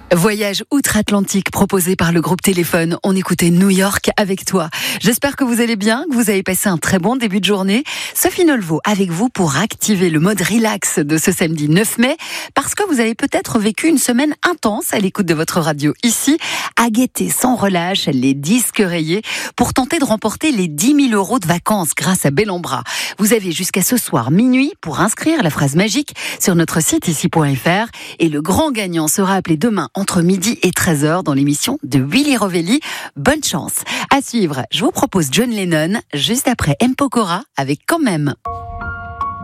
Voyage outre-Atlantique proposé par le groupe Téléphone. On écoutait New York avec toi. J'espère que vous allez bien, que vous avez passé un très bon début de journée. Sophie Nolvo avec vous pour activer le mode relax de ce samedi 9 mai parce que vous avez peut-être vécu une semaine intense à l'écoute de votre radio ici, à guetter sans relâche les disques rayés pour tenter de remporter les 10 000 € de vacances grâce à Bellambra. Vous avez jusqu'à ce soir minuit pour inscrire la phrase magique sur notre site ici.fr et le grand gagnant sera appelé demain entre midi et 13h dans l'émission de Willy Rovelli. Bonne chance. À suivre, je vous propose John Lennon juste après M. Pokora avec Quand même.